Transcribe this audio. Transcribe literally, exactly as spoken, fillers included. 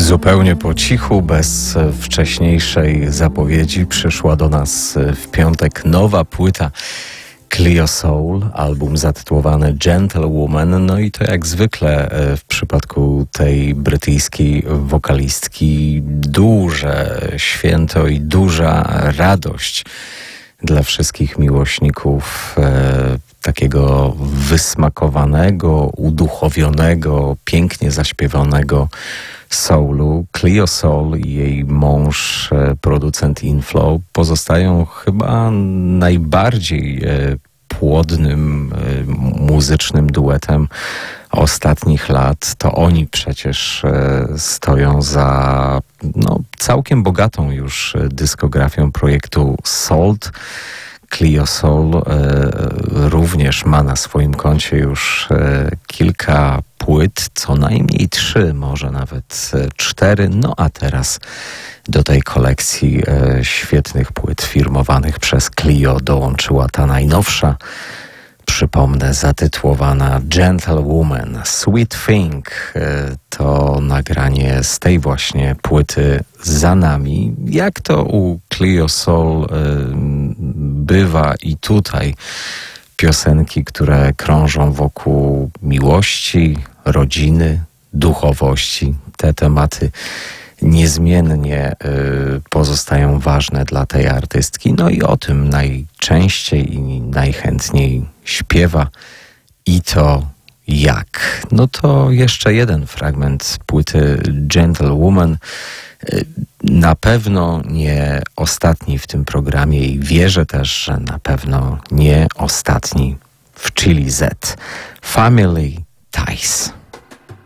Zupełnie po cichu, bez wcześniejszej zapowiedzi, przyszła do nas w piątek nowa płyta Cleo Soul, album zatytułowany Gentlewoman. No i to jak zwykle w przypadku tej brytyjskiej wokalistki duże święto i duża radość dla wszystkich miłośników e, takiego wysmakowanego, uduchowionego, pięknie zaśpiewanego soulu. Cleo Soul i jej mąż, e, producent Inflow, pozostają chyba najbardziej e, płodnym e, muzycznym duetem ostatnich lat. To oni przecież e, stoją za no, całkiem bogatą już dyskografią projektu Salt. Cleo Soul e, również ma na swoim koncie już e, kilka płyt, co najmniej trzy, może nawet e, cztery. No a teraz do tej kolekcji e, świetnych płyt firmowanych przez Cleo dołączyła ta najnowsza. Przypomnę, zatytułowana Gentlewoman. Sweet Thing to nagranie z tej właśnie płyty za nami. Jak to u Cleo Soul bywa i tutaj piosenki, które krążą wokół miłości, rodziny, duchowości. Te tematy niezmiennie y, pozostają ważne dla tej artystki. No i o tym najczęściej i najchętniej śpiewa. I to jak? No to jeszcze jeden fragment płyty Gentlewoman. Y, na pewno nie ostatni w tym programie i wierzę też, że na pewno nie ostatni w Chili Z. Family Ties.